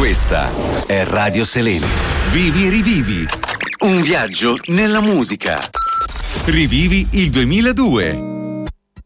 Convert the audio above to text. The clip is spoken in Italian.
Questa è Radio Selene. Vivi e rivivi. Un viaggio nella musica. Rivivi il 2002.